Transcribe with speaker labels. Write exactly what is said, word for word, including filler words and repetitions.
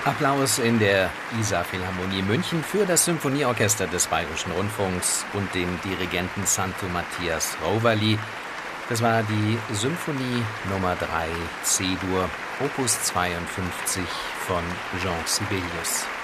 Speaker 1: Applaus in der Isar Philharmonie München für das Symphonieorchester des Bayerischen Rundfunks und den Dirigenten Santo Matthias Roverli. Das war die Symphonie Nummer drei C-Dur, Opus zweiundfünfzig von Jean Sibelius.